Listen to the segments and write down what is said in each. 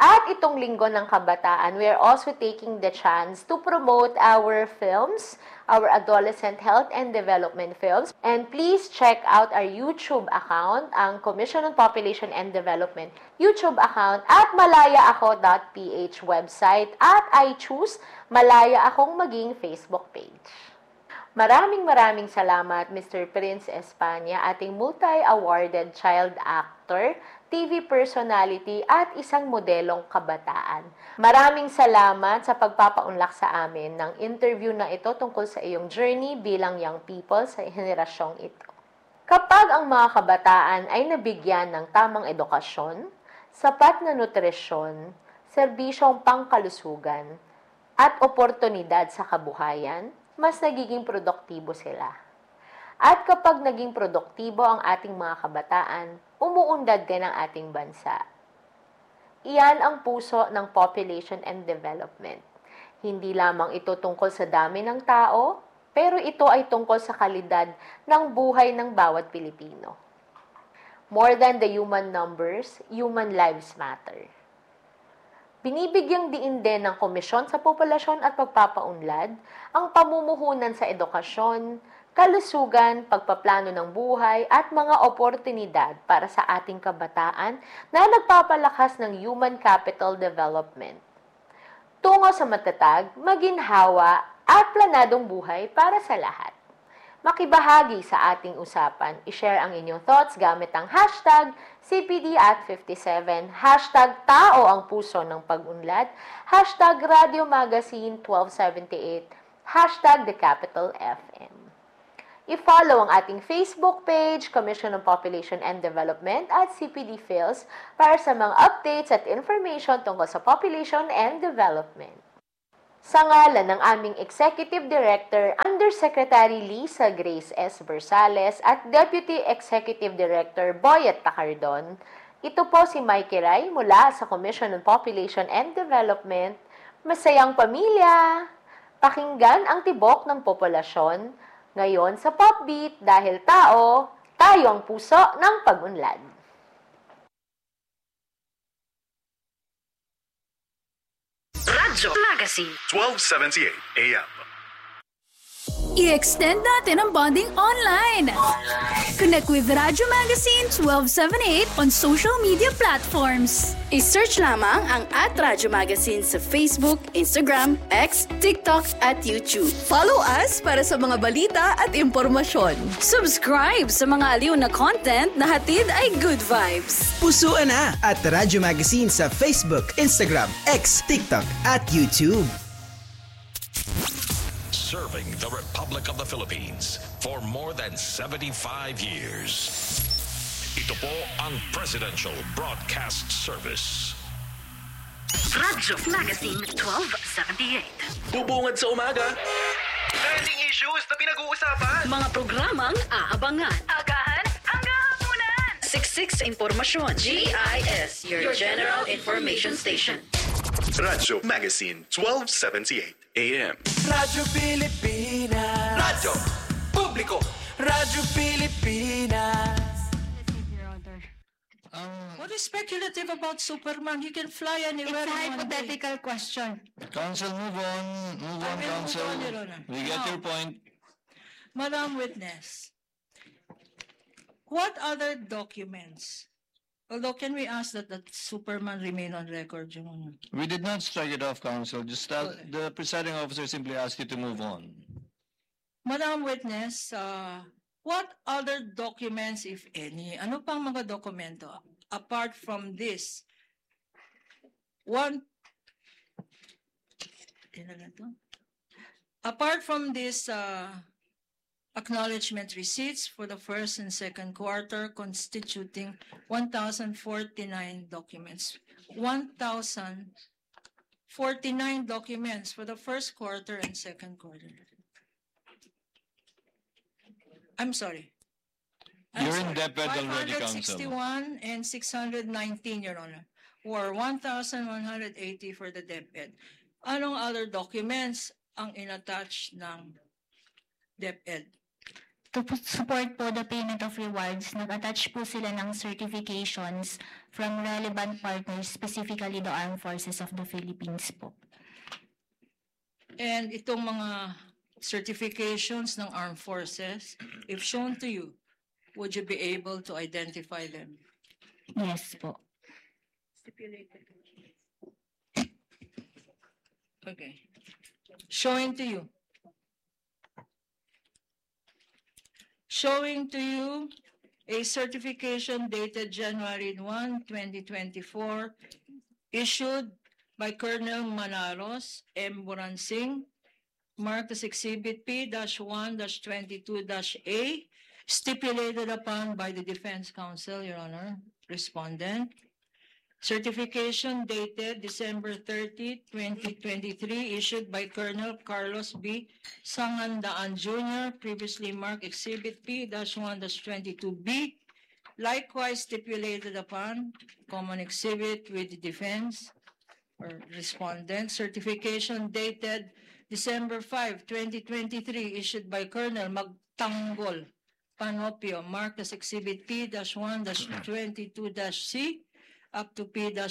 At itong Linggo ng Kabataan, we are also taking the chance to promote our films, our adolescent health and development films. And please check out our YouTube account, ang Commission on Population and Development YouTube account at malayaako.ph website at I choose Malaya Akong maging Facebook page. Maraming salamat Mr. Prince Espana, ating multi-awarded child actor, TV personality at isang modelong kabataan. Maraming salamat sa pagpapaunlak sa amin ng interview na ito tungkol sa iyong journey bilang young people sa henerasyong ito. Kapag ang mga kabataan ay nabigyan ng tamang edukasyon, sapat na nutrisyon, serbisyong pangkalusugan, at oportunidad sa kabuhayan, mas nagiging produktibo sila. At kapag naging produktibo ang ating mga kabataan, umuunlad din ang ating bansa. Iyan ang puso ng population and development. Hindi lamang ito tungkol sa dami ng tao, pero ito ay tungkol sa kalidad ng buhay ng bawat Pilipino. More than the human numbers, human lives matter. Binibigyang diin din ng Komisyon sa Populasyon at Pagpapaunlad ang pamumuhunan sa edukasyon, kalusugan, pagpaplano ng buhay at mga oportunidad para sa ating kabataan na nagpapalakas ng human capital development. Tungo sa matatag, maginhawa at planadong buhay para sa lahat. Makibahagi sa ating usapan, i-share ang inyong thoughts gamit ang hashtag CPD@57, hashtag Tao ang Puso ng Pag-unlad, hashtag Radio Magazine 1278, hashtag The Capital FM. I-follow ang ating Facebook page, Commission on Population and Development at CPD Phils para sa mga updates at information tungkol sa population and development. Sa ngalan ng aming Executive Director, Undersecretary Lisa Grace S. Bersales at Deputy Executive Director Boyet Tacardon, ito po si Mikey Ray mula sa Commission on Population and Development. Masayang pamilya! Pakinggan ang tibok ng populasyon ngayon sa Popbeat dahil tayo ang puso ng pag-unlad. Radyo Magazine 1278 AM. I-extend natin ang bonding online. Connect with Radyo Magazine 1278 on social media platforms. I-search lamang ang @Radyo Magazine sa Facebook, Instagram, X, TikTok at YouTube. Follow us para sa mga balita at impormasyon. Subscribe sa mga aliw na content na hatid ay good vibes. Pusuan na at Radyo Magazine sa Facebook, Instagram, X, TikTok at YouTube. Serving the Republic of the Philippines for more than 75 years. Ito po ang Presidential Broadcast Service. Radyo Magazine 1278. Bubungad sa umaga. Trending issues na pinag-uusapan. Mga programang aabangan. Agahan hanggang hapunan. Siksik sa impormasyon. GIS, your General Information Station. Radyo Magazine 1278 AM. Radyo Pilipinas. Radyo Publiko. Radyo Pilipinas. What is speculative about Superman? He can fly anywhere. It's a hypothetical question. Counsel, move on. Move on, Counsel. We get your point. Madam Witness, what other documents? Although, can we ask that Superman remain on record? We did not strike it off, Counsel. Just the presiding officer simply asked you to move on. Madam Witness, what other documents, if any, ano pang mga dokumento, apart from this, apart from this acknowledgement receipts for the first and second quarter constituting 1,049 documents. 1,049 documents for the first quarter and second quarter. I'm sorry. You're in DepEd already, Counsel. 561 and 619, Your Honor, or 1,180 for the DepEd. Anong other documents ang inattach ng DepEd? support po the payment of rewards, nag-attach po sila ng certifications from relevant partners, specifically the Armed Forces of the Philippines po. And itong mga certifications ng Armed Forces, if shown to you, would you be able to identify them? Yes po. Okay. Showing to you. Showing to you a certification dated January 1, 2024, issued by Colonel Manaros M. Buransing, marked as Exhibit P-1-22-A, stipulated upon by the Defense Counsel, Your Honor, Respondent. Certification dated December 30, 2023, issued by Colonel Carlos B. Sangandaan Jr., previously marked Exhibit P-1-22B, likewise stipulated upon, common exhibit with the defense or respondent. Certification dated December 5, 2023, issued by Colonel Magtanggol Panopio, marked as Exhibit P-1-22-C, up to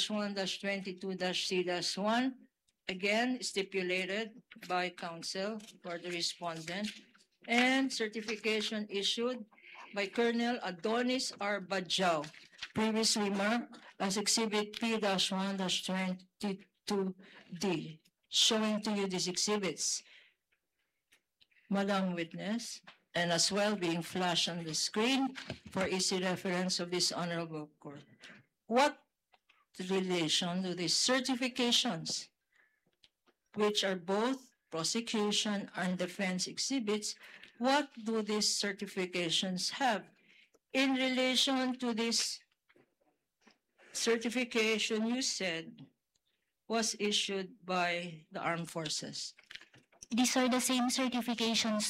P-1-22-C-1, again stipulated by counsel for the respondent, and certification issued by Colonel Adonis R. Bajau, previously marked as Exhibit P-1-22D, showing to you these exhibits, Madam Witness, and as well being flashed on the screen for easy reference of this honorable court. What relation to these certifications, which are both prosecution and defense exhibits, what do these certifications have in relation to this certification you said was issued by the armed forces? These are the same certifications